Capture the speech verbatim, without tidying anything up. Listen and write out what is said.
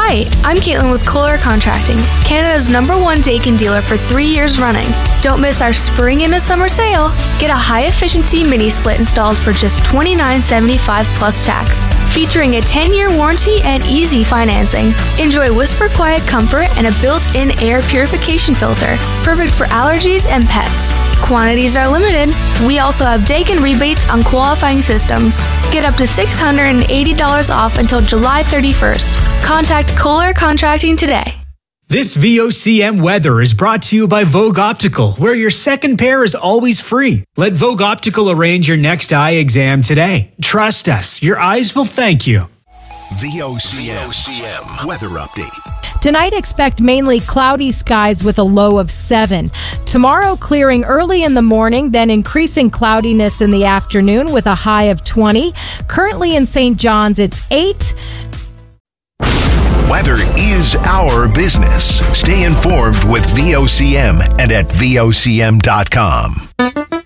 Hi, I'm Caitlin with Kohler Contracting, Canada's number one Daikin dealer for three years running. Don't miss our spring into summer sale. Get a high-efficiency mini-split installed for just twenty-nine dollars and seventy-five cents plus tax, featuring a ten-year warranty and easy financing. Enjoy whisper quiet comfort and a built-in air purification filter, perfect for allergies and pets. Quantities are limited. We also have Daikin rebates on qualifying systems. Get up to six hundred eighty dollars off until July thirty-first. Contact Kohler Contracting today. This V O C M weather is brought to you by Vogue Optical, where your second pair is always free. Let Vogue Optical arrange your next eye exam today. Trust us, your eyes will thank you. V O C M, V O C M weather update. Tonight, expect mainly cloudy skies with a low of seven. Tomorrow, clearing early in the morning, then increasing cloudiness in the afternoon with a high of twenty. Currently in Saint John's, it's eight. Weather is our business. Stay informed with V O C M and at V O C M dot com.